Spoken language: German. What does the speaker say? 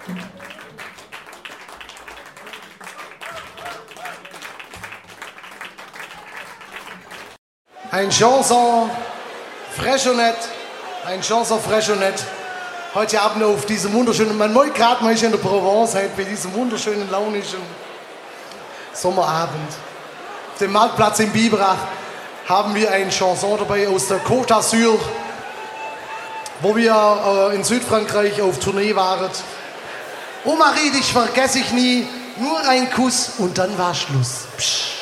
Ein Chanson Frechonett, ein Chanson Frechonett. Heute Abend auf diesem wunderschönen, man wollte gerade mal in der Provence, halt bei diesem wunderschönen, launischen Sommerabend. Auf dem Marktplatz in Biberach haben wir eine Chanson dabei aus der Côte d'Azur, wo wir in Südfrankreich auf Tournee waren. Oh Marie, dich vergesse ich nie, nur ein Kuss und dann war Schluss. Psch.